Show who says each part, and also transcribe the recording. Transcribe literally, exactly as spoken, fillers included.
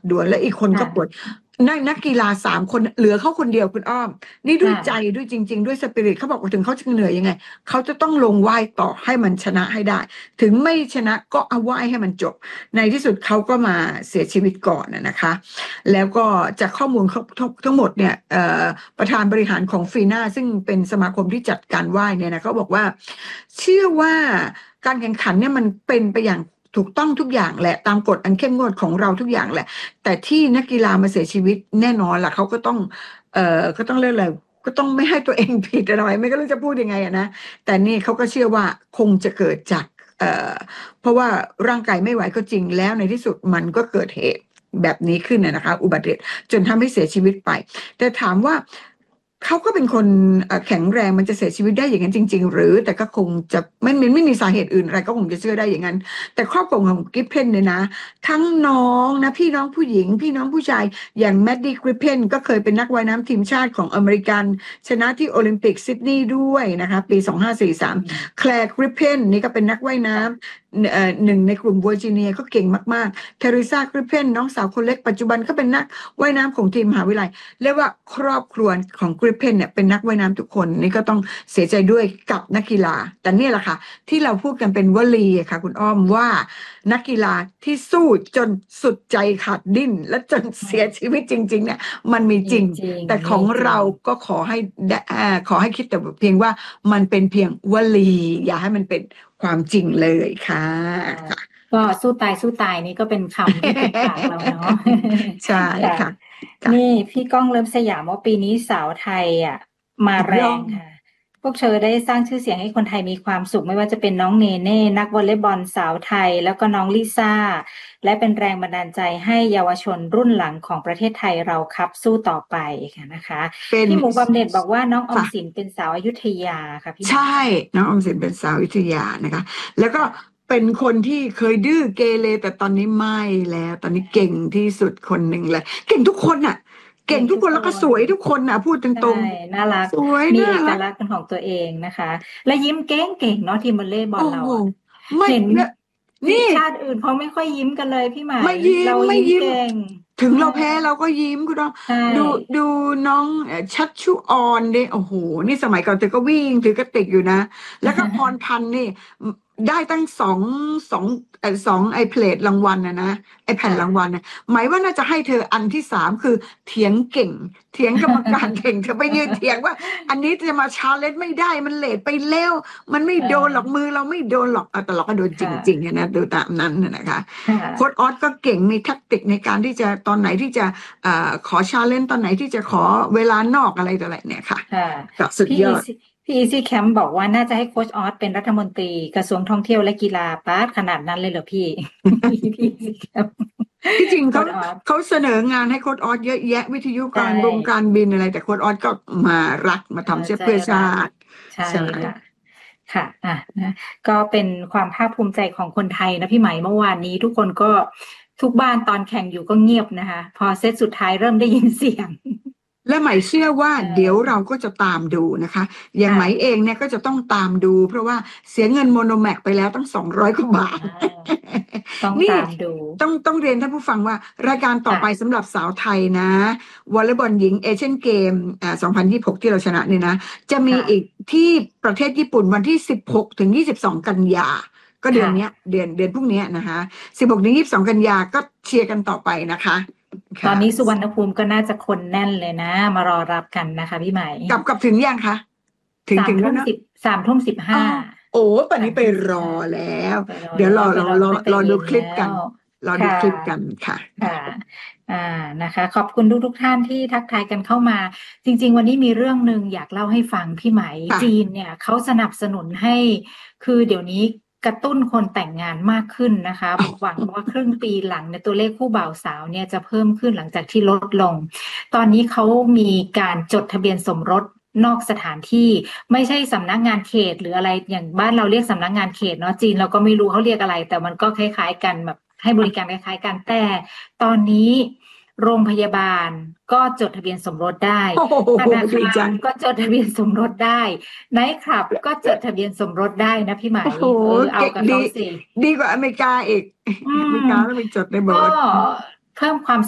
Speaker 1: ด่วนและอีกคนก็ป่วยนักนักกีฬาสามคนเหลือเขาคนเดียวคุณอ้อมนี่ด้วยใจด้วยจริงๆด้วยสปิริตเขาบอกว่าถึงเขาจะเหนื่อยยังไงเขาจะต้องลงว่ายต่อให้มันชนะให้ได้ถึงไม่ชนะก็เอาว่ายให้มันจบในที่สุดเขาก็มาเสียชีวิตก่อนนะคะแล้วก็จากข้อมูลทั้งหมดเนี่ยประธานบริหารของฟีน่าซึ่งเป็นสมาคมที่จัดการว่ายเนี่ยนะเขาบอกว่าเชื่อว่าการแข่งขันเนี่ยมันเป็นไปอย่างถูกต้องทุกอย่างแหละตามกฎอันเข้มงวดของเราทุกอย่างแหละแต่ที่นักกีฬามาเสียชีวิตแน่นอนล่ะเขาก็ต้องเอ่อก็ต้องเรียกอะไรก็ต้องไม่ให้ตัวเองผิดอะไรไม่ก็รู้จะพูดยังไงอะนะแต่นี่เขาก็เชื่อว่าคงจะเกิดจากเอ่อเพราะว่าร่างกายไม่ไหวก็จริงแล้วในที่สุดมันก็เกิดเหตุแบบนี้ขึ้นนะคะอุบัติเหตุจนทำให้เสียชีวิตไปแต่ถามว่าเขาก็เป็นคนแข็งแรงมันจะเสียชีวิตได้อย่างนั้นจริงๆหรือแต่ก็คงจะไม่ไม่ไม่มีสาเหตุอื่นอะไรก็คงจะเชื่อได้อย่างนั้นแต่ครอบครัวของกริฟเพนเนี่ยนะทั้งน้องนะพี่น้องผู้หญิงพี่น้องผู้ชายอย่างแมดดี้กริฟเพนก็เคยเป็นนักว่ายน้ำทีมชาติของอเมริกันชนะที่โอลิมปิกซิดนีย์ด้วยนะคะปีสองพันห้าร้อยสี่สิบสามแคลร์กริฟเพนนี่ก็เป็นนักว่ายน้ำหนึ่งในกลุ่มเวอร์จิเนียก็เก่งมากๆเทเรซากริฟเพนน้องสาวคนเล็กปัจจุบันก็เป็นนักว่ายน้ำของทีมมหาวิทยาลัยเรียกว่าครอบครัวของกริฟเพนเนี่ยเป็นนักว่ายน้ำทุกคนนี่ก็ต้องเสียใจด้วยกับนักกีฬาแต่นี่แหละค่ะที่เราพูดกันเป็นวลีค่ะคุณอ้อมว่านักกีฬาที่สู้จนสุดใจขาดดิ้นและจนเสียชีวิตจริงๆเนี่ยมันมีจริงแต่ของเราก็ขอให้ขอให้คิดแต่เพียงว่ามันเป็นเพียงวลีอย่าให้มันเป็นความจริงเลยค่ะ
Speaker 2: ก็สู้ตายสู้ตายนี่ก็เป็นคำที่ติดปากเราเนาะ
Speaker 1: ใช่ค่ะ
Speaker 2: นี่พี่ก้องเลิฟสยามว่าปีนี้สาวไทยอ่ะมาแรงค่ะพวกเธอได้สร้างชื่อเสียงให้คนไทยมีความสุขไม่ว่าจะเป็นน้องเนเน่นักวอลเลย์บอลสาวไทยแล้วก็น้องลิซ่าและเป็นแรงบันดาลใจให้เยาวชนรุ่นหลังของประเทศไทยเราครับสู้ต่อไปค่ะนะคะพี่หมูบำเหน็จบอกว่าน้องออมสินเป็นสาวอยุธยาค่ะพี่
Speaker 1: ใช่น้องออมสินเป็นสาวอยุธยานะคะแล้วก็เป็นคนที่เคยดื้อเกเรแต่ตอนนี้ไม่แล้วตอนนี้เก่งที่สุดคนหนึ่งเลยเก่งทุกคนน่ะเก่งทุกคนแล้วก็สวยทุกคนน่ะพูดตรง
Speaker 2: ๆน่ารัก
Speaker 1: สวย
Speaker 2: มีเอกลักษณ์เป็นของตัวเองนะคะและยิ้มเก่งเก่งเนาะทีมวอลเลย์บอลเราเห็นนี่ชาติอื่นเขาไม่ค่อยยิ้มกันเลยพี่หมาย
Speaker 1: ไม่ยิ้มไม่ยิ้ม
Speaker 2: เก่ง
Speaker 1: ถึงเราแพ้เราก็ยิ้มคุณน้องดูดูน้องชัชชุออนเนี่ยโอ้โหนี่สมัยก่อนเธอก็วิ่งถือกระติกอยู่นะแล้วก็พรพันธ์นี่ได้ตั้งสองสองไอ้สองไอ้เพลทรางวัลนะนะไอ้แผ่นรางวัลนะหมายว่าน่าจะให้เธออันที่สามคือเถียงเก่งเถียงกรรมการเก่งเธอไปยืนเถียงว่าอันนี้จะมาชาเลนจ์ไม่ได้มันเลทไปแล้วมันไม่โดนหรอกมือเราไม่โดนหรอกแต่เราก็โดนจริงๆนะดูตามนั้นนะคะโค้ชออสก็เก่งมีแทคติกในการที่จะตอนไหนที่จะขอชาเลนจ์ตอนไหนที่จะขอเวลานอกอะไรต่ออะไรเนี่ยค่ะสุดยอด
Speaker 2: พี่อีซี่แคมป์บอกว่าน่าจะให้โค้ชออสเป็นรัฐมนตรีกระทรวงท่องเที่ยวและกีฬาป้าขนาดนั้นเลยเหรอพี่พี่อีซี่แคมป์
Speaker 1: ที่จริงเขาเขาเสนองานให้โค้ชออสเยอะแยะวิทยุการวงการบินอะไรแต่โค้ชออสก็มารักมาทำเพื่อชาติ
Speaker 2: ใช่ค่ะค่ะอ่ะนะก็เป็นความภาคภูมิใจของคนไทยนะพี่ไหมเมื่อวานนี้ทุกคนก็ทุกบ้านตอนแข่งอยู่ก็เงียบนะคะพอเซตสุดท้ายเริ่มได้ยินเสียง
Speaker 1: และไหมเชื่อว่าเดี๋ยวเราก็จะตามดูนะคะอย่างไหมเองเนี่ยก็จะต้องตามดูเพราะว่าเสียเงินโมโนแม็กไปแล้วตั้งสองร้อยกว่าบาท
Speaker 2: ต้องตามดู
Speaker 1: ต้องต้องเรียนท่านผู้ฟังว่ารายการต่อไปสำหรับสาวไทยนะวอลเลย์บอลหญิงเอเชียนเกมอ่าสองพันยี่สิบหกที่เราชนะเนี่ยนะจะมีอีกที่ประเทศญี่ปุ่นวันที่สิบหกถึงยี่สิบสองกันยาก็เดือนนี้เดือนเดือนพรุ่งนี้นะคะสิบหกถึงยี่สิบสองกันยาก็เชียร์กันต่อไปนะคะ
Speaker 2: ตอนนี้สุวรรณภูมิก็น่าจะคนแน่นเลยนะมารอรับกันนะคะพี่ใหม่
Speaker 1: กลับกลับถึงยังคะ
Speaker 2: ถึงถึงแล้วนะสามทุ่มสิบห้า
Speaker 1: โอ้ป่านนี้ไปรอแล้วเดี๋ยวรอรอรอรอดูคลิปกันรอดูคลิปกันค่ะ
Speaker 2: ค่ะอ่านะคะขอบคุณทุกทุกท่านที่ทักทายกันเข้ามาจริงๆวันนี้มีเรื่องนึงอยากเล่าให้ฟังพี่ไหมจีนเนี่ยเขาสนับสนุนให้คือเดี๋ยวนี้กระตุ้นคนแต่งงานมากขึ้นนะคะหวังว่าครึ่งปีหลังในตัวเลขคู่บ่าวสาวเนี่ยจะเพิ่มขึ้นหลังจากที่ลดลงตอนนี้เขามีการจดทะเบียนสมรสนอกสถานที่ไม่ใช่สำนักงานเขตหรืออะไรอย่างบ้านเราเรียกสำนักงานเขตเนาะจีนเราก็ไม่รู้เขาเรียกอะไรแต่มันก็คล้ายๆกันแบบให้บริการคล้ายๆกันแต่ตอนนี้โรงพยาบาลก็จดทะเบียนสมรสได้ธนาคารก็จดทะเบ บียนสมรสได้ไนท์คลับก็จดทะเบียนสมรสได้นะพี่หมายเออเอากับเขาสิ
Speaker 1: ดีกว่าอเมริกาอีกอเมริกาต้องไปจดในบอร์ด
Speaker 2: ก็เพิ่มความ